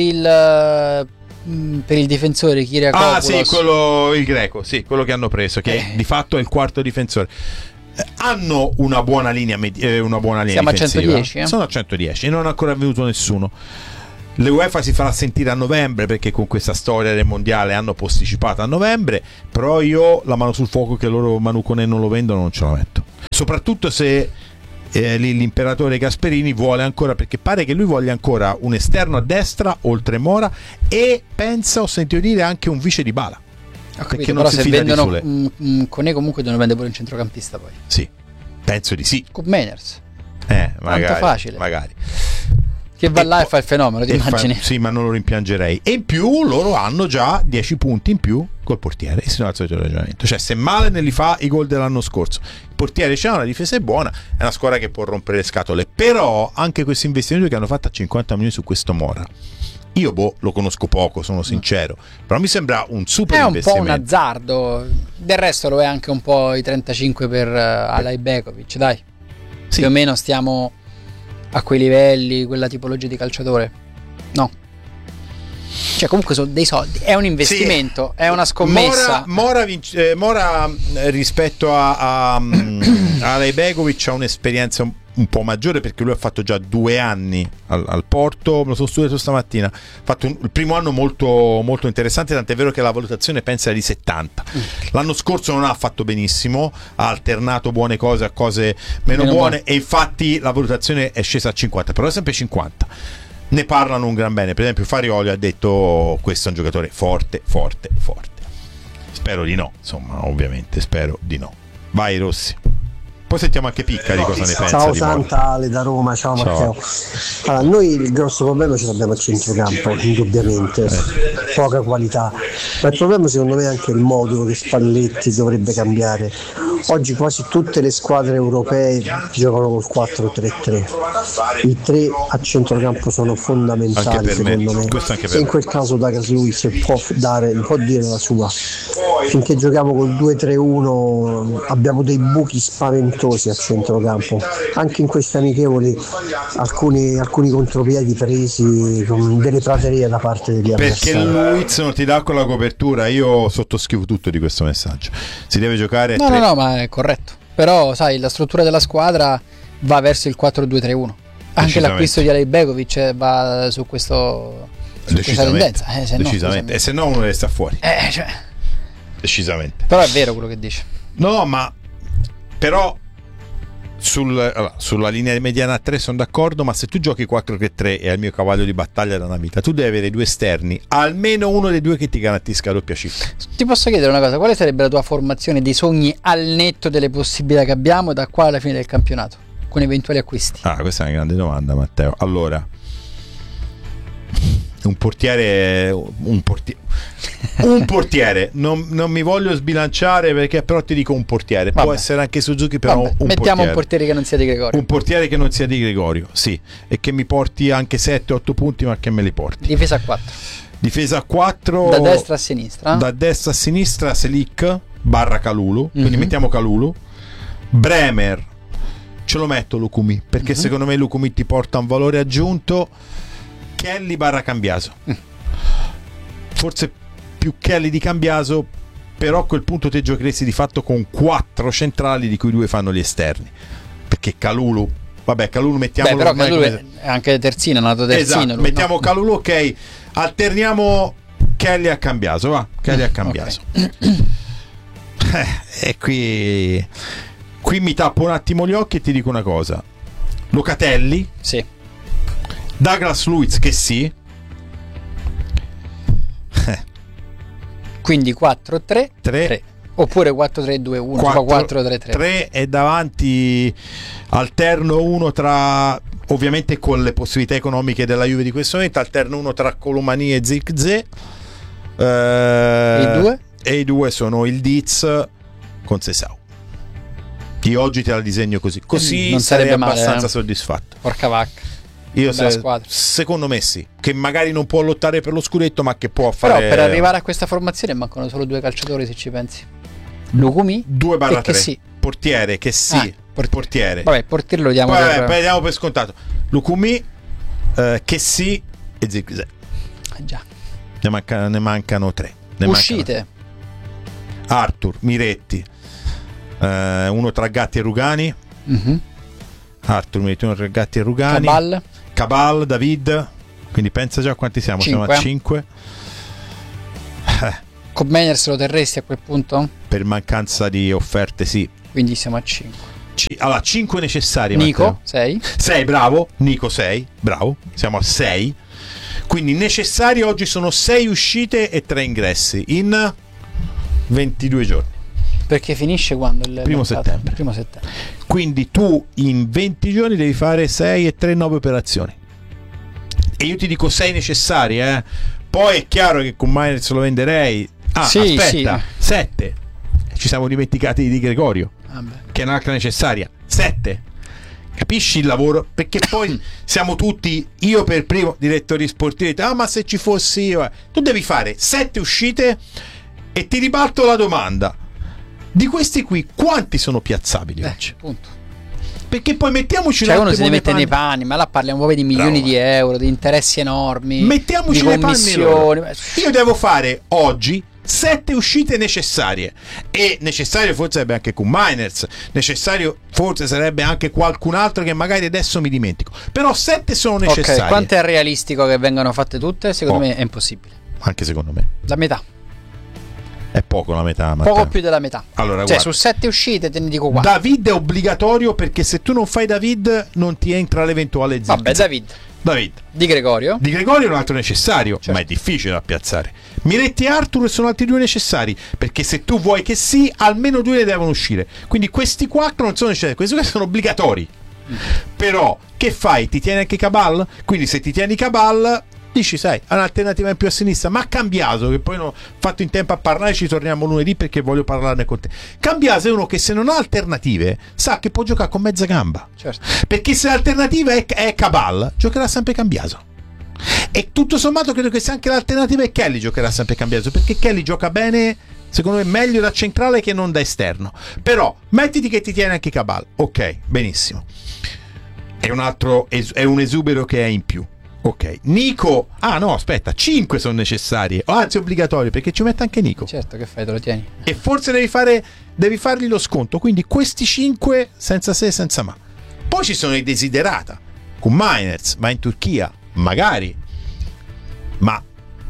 il difensore Kyriakopoulos. Ah sì, quello il greco, sì, quello che hanno preso, che di fatto è il quarto difensore. hanno una buona linea Siamo difensiva. A 110, sono a 110 e non è ancora venuto nessuno. L'UEFA si farà sentire a novembre, perché con questa storia del mondiale hanno posticipato a novembre, però io la mano sul fuoco che loro Manu Koné non lo vendono non ce la metto, soprattutto se l'imperatore Gasperini vuole ancora, perché pare che lui voglia ancora un esterno a destra oltre Mora e pensa, ho sentito dire, anche un vice Dybala. Perché non però si se fida vendono di Sule. Koné comunque devono vendere pure un centrocampista poi. Sì, penso di sì. Con Mainers. Magari, tanto facile. Magari. Che va là e fa il fenomeno, ti immagini? Sì, ma non lo rimpiangerei. E in più loro hanno già 10 punti in più col portiere, e sono al solito ragionamento. Cioè, se Malen li fa i gol dell'anno scorso, il portiere c'ha, una difesa è buona, è una squadra che può rompere le scatole. Però anche questo investimento che hanno fatto a 50 milioni su questo Mora, io lo conosco poco, sono sincero, però mi sembra un super investimento. È un po' un azzardo. Del resto lo è anche un po' i 35 per Alay Begovic, dai. Sì. Più o meno stiamo a quei livelli, quella tipologia di calciatore. No. Cioè comunque sono dei soldi, è un investimento, sì. È una scommessa. Mora rispetto a Alay Begovic ha un'esperienza un po' maggiore, perché lui ha fatto già 2 anni al Porto, me lo sono studiato stamattina, ha fatto il primo anno molto, molto interessante, tant'è vero che la valutazione pensa di 70. L'anno scorso non ha fatto benissimo, ha alternato buone cose a cose meno buone, e infatti la valutazione è scesa a 50, però è sempre 50. Ne parlano un gran bene, per esempio Farioli ha detto questo è un giocatore forte. Spero di no, insomma, ovviamente spero di no. Vai Rossi. Poi sentiamo anche Picca di cosa ne pensa. Ciao Santa, Ale da Roma, ciao Matteo. Allora, noi il grosso problema ce l'abbiamo a centrocampo, indubbiamente, poca qualità, ma il problema secondo me è anche il modo che Spalletti dovrebbe cambiare. Oggi quasi tutte le squadre europee giocano col 4-3-3, i 3 a centrocampo sono fondamentali secondo me, e in quel caso Douglas Luiz può dire la sua. Finché giochiamo col 2-3-1 abbiamo dei buchi spaventosi a centrocampo, anche in queste amichevoli alcuni contropiedi presi con delle praterie da parte degli avversari. Perché Luiz non ti dà con la copertura, io sottoscrivo tutto di questo messaggio, si deve giocare no, ma è corretto, però sai, la struttura della squadra va verso il 4-2-3-1, anche l'acquisto di Alay Begovic va su questa tendenza, decisamente, e se no uno deve stare fuori, decisamente. Però è vero quello che dice. No, ma però sulla linea mediana a 3 sono d'accordo, ma se tu giochi 4-3 e al mio cavallo di battaglia da una vita, tu devi avere 2 esterni, almeno uno dei 2 che ti garantisca la doppia cifra. Ti posso chiedere una cosa, quale sarebbe la tua formazione dei sogni al netto delle possibilità che abbiamo da qua alla fine del campionato, con eventuali acquisti? Questa è una grande domanda, Matteo. Allora, un portiere non mi voglio sbilanciare, perché però ti dico un portiere. Può essere anche Suzuki, però mettiamo un portiere che non sia di Gregorio. Un portiere che non sia di Gregorio, sì, e che mi porti anche 7-8 punti, ma che me li porti. Difesa a 4 da destra a sinistra. Da destra a sinistra Selic / Kalulu, quindi mettiamo Kalulu. Bremer ce lo metto Lukumi, perché secondo me Lukumi ti porta un valore aggiunto. Kelly / Cambiaso, forse più Kelly di Cambiaso, però a quel punto te giocheresti di fatto con 4 centrali, di cui 2 fanno gli esterni, perché Kalulu mettiamolo, però Kalulu è anche terzino, è nato terzino, esatto, mettiamo Kalulu, ok, alterniamo Kelly a Cambiaso, va, Kelly a Cambiaso. E qui mi tappo un attimo gli occhi e ti dico una cosa: Locatelli, sì, Douglas Luiz, che sì, quindi 4-3-3 oppure 4-3-2-1, 4-3-3 3 e davanti alterno uno tra, ovviamente con le possibilità economiche della Juve di questo momento, alterno uno tra Colomani e Zirkzee, e i due sono il Diz con Sesau. Io oggi te la disegno così non sarei male, abbastanza soddisfatto. Porca vacca. Io secondo me sì, che magari non può lottare per lo scudetto, ma che può fare. Però per arrivare a questa formazione mancano solo 2 calciatori, se ci pensi. Lukumi 2/3 sì. Portiere che sì, portiere. Vabbè, portiere lo diamo diamo per scontato. Lukumi, che sì, e Zirkzee. Già. Ne mancano 3. Uscite. Arthur, Miretti, uno tra Gatti e Rugani. Arthur mi metti uno tra Gatti e Rugani. Cabal, David, quindi pensa già a quanti siamo. 5. Siamo a 5. Con Mainers lo terresti a quel punto? Per mancanza di offerte sì. Quindi siamo a 5. Allora 5 necessari. Nico 6. 6, bravo. Nico 6, bravo. Siamo a 6. Quindi necessari oggi sono 6 uscite e 3 ingressi in 22 giorni. Perché finisce quando? Il primo settembre. Quindi tu in 20 giorni devi fare 6 e 3 9 operazioni. E io ti dico 6 necessari, Poi è chiaro che con Miners lo venderei. Aspetta, 7. Ci siamo dimenticati di Di Gregorio, che è un'altra necessaria. 7. Capisci il lavoro? Perché poi siamo tutti, io per primo, direttori sportivi, ma se ci fossi io, tu devi fare 7 uscite e ti ribalto la domanda: di questi qui quanti sono piazzabili oggi? Punto. Perché poi mettiamoci un attimo, uno si deve mettere nei panni, ma là parliamo proprio di milioni di euro, di interessi enormi, mettiamoci di nei commissioni. Io devo fare oggi 7 uscite necessarie, e necessario forse sarebbe anche con Miners, necessario forse sarebbe anche qualcun altro che magari adesso mi dimentico, però 7 sono necessarie. Ok, quanto è realistico che vengano fatte tutte? Secondo me è impossibile. Anche secondo me la metà è poco, la metà, poco più della metà. Allora, cioè guarda, su 7 uscite te ne dico 4. David è obbligatorio, perché se tu non fai David non ti entra l'eventuale zip. Vabbè, David. Di Gregorio è un altro necessario, ma è difficile da piazzare. Miretti e Arthur sono altri 2 necessari, perché se tu vuoi che sì, almeno 2 ne devono uscire. Quindi questi 4 non sono necessari, questi 4 sono obbligatori. Però che fai? Ti tieni anche Cabal? Quindi se ti tieni Cabal, dici, sai, un'alternativa in più a sinistra. Ma Cambiaso, che poi non ho fatto in tempo a parlare, ci torniamo lunedì perché voglio parlarne con te. Cambiaso è uno che se non ha alternative sa che può giocare con mezza gamba, certo. Perché se l'alternativa è Cabal, giocherà sempre Cambiaso. E tutto sommato credo che sia anche l'alternativa è Kelly, giocherà sempre Cambiaso, perché Kelly gioca bene, secondo me meglio da centrale che non da esterno. Però mettiti che ti tiene anche Cabal, ok, benissimo, è un esubero che è in più. Ok, Nico. No, aspetta, 5 sono necessarie, anzi obbligatorie, perché ci mette anche Nico. Certo, che fai, te lo tieni. E forse devi fargli lo sconto. Quindi questi 5 senza se, senza ma. Poi ci sono i desiderata. Con Miners va in Turchia, magari. Ma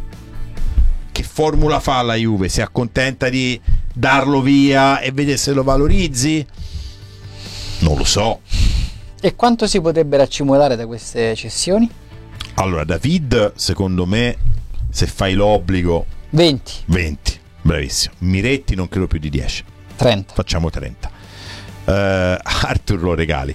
che formula fa la Juve? Si accontenta di darlo via e vedere se lo valorizzi? Non lo so. E quanto si potrebbe raccimolare da queste cessioni? Allora, David, secondo me, se fai l'obbligo 20, bravissimo. Miretti non credo più di 10. 30. Facciamo 30. Arthur lo regali.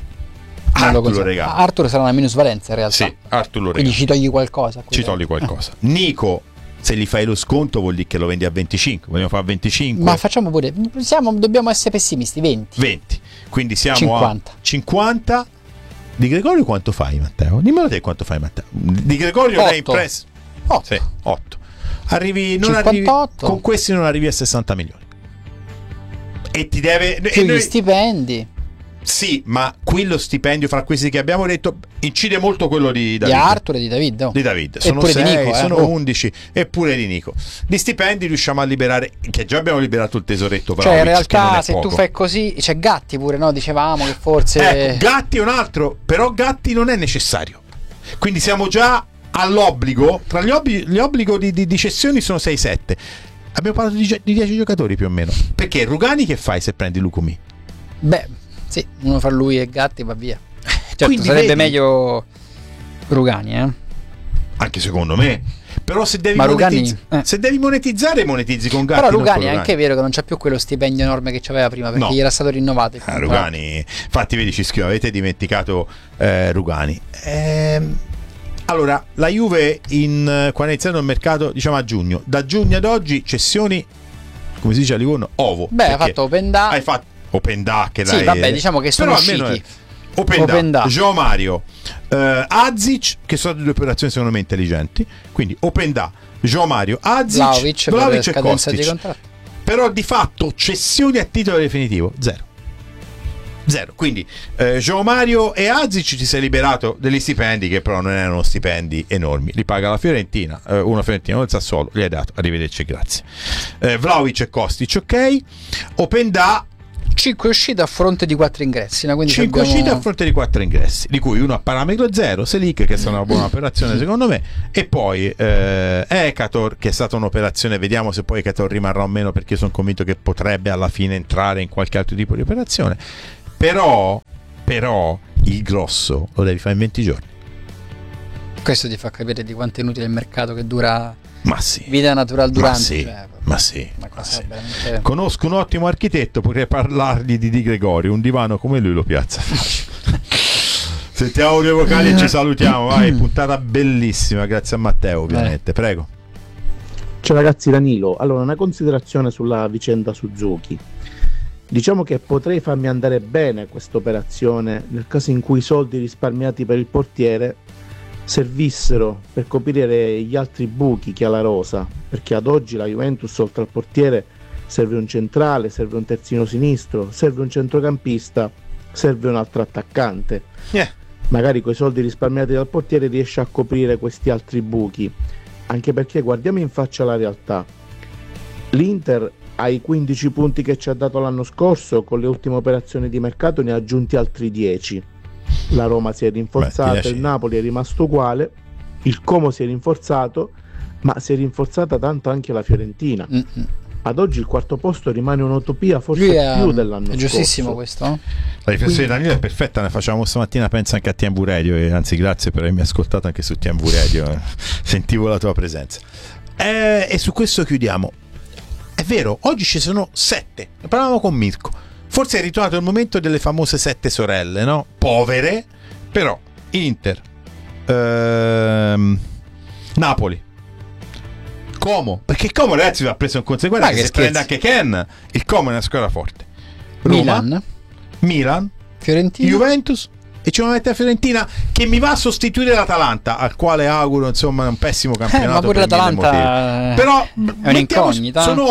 Arthur sarà una minusvalenza in realtà. Sì, Arthur lo regali. Quindi ci togli qualcosa. Nico, se gli fai lo sconto vuol dire che lo vendi a 25. Vogliamo fare 25? Ma facciamo pure, dobbiamo essere pessimisti, 20. Quindi siamo 50. a 50. Di Gregorio quanto fai, Matteo? Dimmelo te quanto fai, Matteo. Di Gregorio è impresso 8. Sì, 8. Arrivi, non 58. Con questi non arrivi a 60 milioni. E ti deve più gli stipendi. Sì, ma qui lo stipendio fra questi che abbiamo detto incide molto quello di David. Di Arthur e di David. Di David. Sono 6, Nico, sono 11 e pure di Nico. Di stipendi riusciamo a liberare, che già abbiamo liberato il tesoretto. Cioè in realtà se tu fai così, c'è Gatti pure, no? Dicevamo che forse... Ecco, Gatti è un altro, però Gatti non è necessario. Quindi siamo già all'obbligo. Tra gli obblighi di cessioni sono 6-7. Abbiamo parlato di 10 giocatori più o meno. Perché Rugani che fai se prendi Lukumi? Beh, sì, uno fra lui e Gatti va via. Certo, quindi sarebbe meglio Rugani, anche secondo me. Però se devi monetizzare, monetizzi con Gatti. Però Rugani è anche vero che non c'ha più quello stipendio enorme che c'aveva prima, perché gli era stato rinnovato. Rugani, infatti vedi, ci scrive, avete dimenticato Rugani. Allora, la Juve quando è iniziato il mercato, diciamo a giugno, da giugno ad oggi cessioni, come si dice a Livorno, ovo. Beh, hai fatto Openda. Hai fatto Openda che sì, vabbè, diciamo che sono usciti. Openda, João Mario, Azic, che sono 2 operazioni secondo me intelligenti. Quindi Openda, João Mario, Azic, Vlahovic e Kostic. Però di fatto cessioni a titolo definitivo zero. Quindi João Mario e Azic ti sei liberato degli stipendi, che però non erano stipendi enormi, li paga la Fiorentina, una Fiorentina, uno il Sassuolo, gli hai dato, arrivederci, grazie. Vlahovic e Kostic, ok. Openda 5 uscite a fronte di 4 ingressi, no? 5 uscite a fronte di 4 ingressi, di cui uno a parametro zero, Selic, che è stata una buona operazione secondo me, e poi Ekator, che è stata un'operazione, vediamo se poi Ekator rimarrà o meno, perché sono convinto che potrebbe alla fine entrare in qualche altro tipo di operazione, però il grosso lo devi fare in 20 giorni. Questo ti fa capire di quanto è inutile il mercato che dura, ma sì, vita natural durante, ma sì. Veramente... Conosco un ottimo architetto, potrei parlargli di Di Gregorio, un divano come lui lo piazza facile. Sentiamo due vocali e ci salutiamo, vai, puntata bellissima, grazie a Matteo ovviamente, prego. Ciao ragazzi, Danilo. Allora, una considerazione sulla vicenda Suzuki. Diciamo che potrei farmi andare bene questa operazione nel caso in cui i soldi risparmiati per il portiere servissero per coprire gli altri buchi che ha la rosa, perché ad oggi la Juventus oltre al portiere serve un centrale, serve un terzino sinistro, serve un centrocampista, serve un altro attaccante. Magari coi soldi risparmiati dal portiere riesce a coprire questi altri buchi, anche perché guardiamo in faccia la realtà. L'Inter ai 15 punti che ci ha dato l'anno scorso, con le ultime operazioni di mercato ne ha aggiunti altri 10. La Roma si è rinforzata, il Napoli è rimasto uguale, il Como si è rinforzato, ma si è rinforzata tanto anche la Fiorentina. Ad oggi il quarto posto rimane un'utopia, forse più dell'anno scorso. È giustissimo questo, no? La riflessione di Danilo è perfetta, ne facciamo stamattina, pensa anche a TMV Radio, e anzi grazie per avermi ascoltato anche su TMV Radio, sentivo la tua presenza. E su questo chiudiamo. È vero, oggi ci sono 7, ne parlavamo con Mirko. Forse è ritornato il momento delle famose 7 sorelle, no? Povere, però Inter, Napoli, Como, perché Como ragazzi va preso in conseguenza, che se prende anche Ken, il Como è una squadra forte. Roma, Milan, Fiorentina, Juventus, e ci mette la Fiorentina, che mi va a sostituire l'Atalanta, al quale auguro insomma un pessimo campionato, ma pure l'Atalanta però è un'incognita. Sono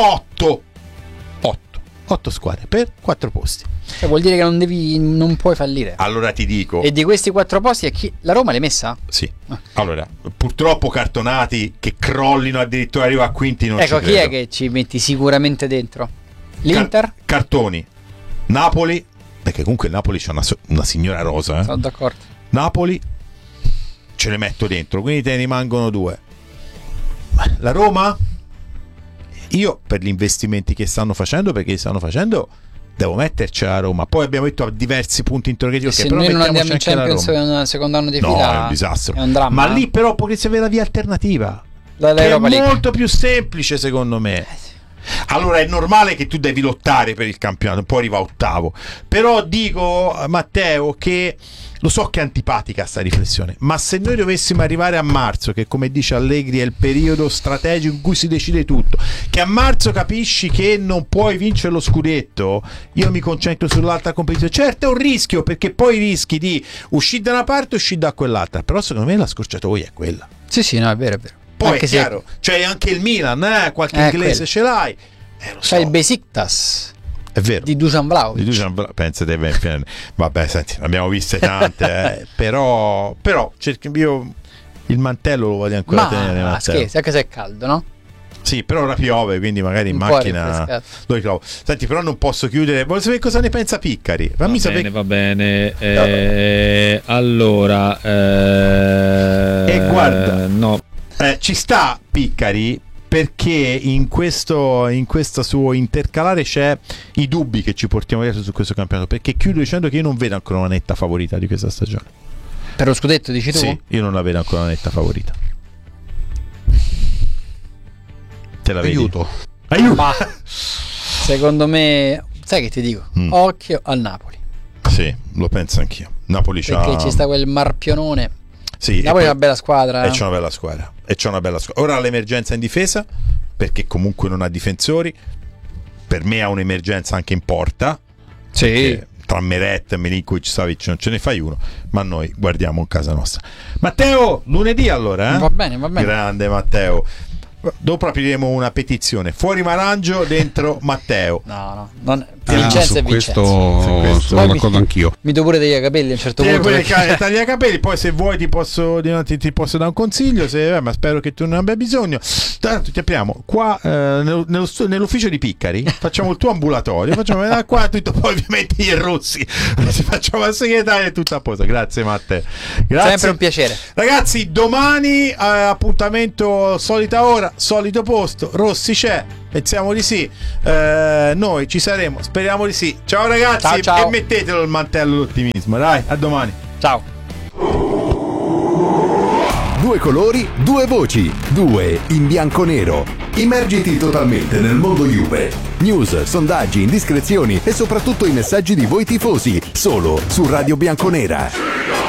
8 squadre per 4 posti. Cioè, vuol dire che non puoi fallire. Allora ti dico, e di questi 4 posti la Roma l'hai messa? Sì. Allora, purtroppo cartonati che crollino addirittura arriva a quinti non ecco, ci chi credo. è che ci metti sicuramente dentro? L'Inter? Cartoni. Napoli, perché comunque il Napoli c'ha una signora rosa, Sono d'accordo. Napoli ce le metto dentro, quindi te ne rimangono 2. La Roma, io per gli investimenti che stanno facendo, perché li stanno facendo, devo metterci a Roma. Poi abbiamo detto a diversi punti interrogativi, se noi non andiamo in Champions nel secondo anno di fila, è un disastro, è un dramma. Ma lì però potresti avere la via alternativa, che è molto più semplice secondo me. Allora è normale che tu devi lottare per il campionato, poi arriva ottavo, però dico Matteo che lo so che è antipatica sta riflessione, ma se noi dovessimo arrivare a marzo, che come dice Allegri è il periodo strategico in cui si decide tutto, che a marzo capisci che non puoi vincere lo scudetto, io mi concentro sull'altra competizione. Certo è un rischio, perché poi rischi di uscire da una parte e uscire da quell'altra, però secondo me la scorciatoia è quella. Sì, no, è vero. Poi anche è chiaro, c'è anche il Milan, qualche inglese ce l'hai, lo so. C'è il Besiktas, è vero, di Dusan Vlahovic, pensate bene. Vabbè, senti, ne abbiamo viste tante, però io il mantello lo voglio ancora tenere, Matteo. Scherzi, anche se è caldo, no? Sì, però ora piove, quindi magari in macchina lo ritrovo. Senti, però non posso chiudere. Voglio sapere cosa ne pensa Piccari. Fammi sapere. Va bene. Allora, guarda, no. Ci sta Piccari, perché in questo suo intercalare c'è i dubbi che ci portiamo dietro su questo campionato, perché chiudo dicendo che io non vedo ancora una netta favorita di questa stagione. Per lo scudetto dici tu? Sì, io non la vedo ancora una netta favorita. Te la Aiuto. Ma secondo me, sai che ti dico? Occhio al Napoli. Sì, lo penso anch'io. Napoli perché ci sta quel marpionone. Sì, Napoli è una bella squadra. E c'è una bella squadra. Ora ha l'emergenza in difesa, perché comunque non ha difensori. Per me ha un'emergenza anche in porta. Sì. Tra Meret, Milinkovic, Savic non ce ne fai uno, ma noi guardiamo in casa nostra. Matteo, lunedì allora, Va bene. Grande Matteo. Dopo apriremo una petizione. Fuori Marangio, dentro Matteo. No, non Vincenzo e Vincenzo. Sono d'accordo anch'io. Mi do pure degli capelli a un certo punto. Taglia i capelli, poi se vuoi ti posso dare un consiglio, ma spero che tu non abbia bisogno. Tanto ti apriamo qua nell'ufficio di Piccari, facciamo il tuo ambulatorio, facciamo qua tutto, poi ovviamente gli Rossi ti facciamo la segretaria e tutto a posto. Grazie Matteo. Grazie. Sempre un piacere. Ragazzi, domani appuntamento solita ora, solito posto. Rossi c'è. Pensiamo di sì, noi ci saremo, speriamo di sì. Ciao ragazzi, ciao. E mettetelo il mantello d'ottimismo, dai, a domani. Ciao. Due colori, due voci, due in bianco-nero. Immergiti totalmente nel mondo Juve. News, sondaggi, indiscrezioni e soprattutto i messaggi di voi tifosi, solo su Radio Bianconera.